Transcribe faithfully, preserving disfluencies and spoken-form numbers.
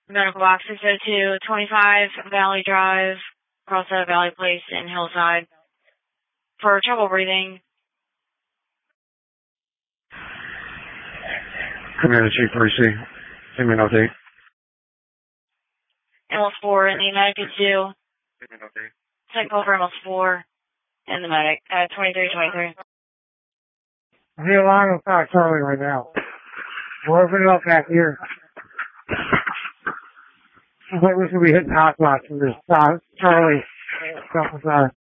Medical box six oh two, twenty-five Valley Drive, Crossroad Valley Place in Hillside. For trouble breathing. Commander Chief Parisi, give me an update. Ambulance four in the medic is due. Take over ambulance four in the medic, uh, twenty-three twenty-three. The alarm will start Charlie right now. We'll open it up back here. Looks like we should be hitting hot spots from this uh, Charlie. Stuff inside.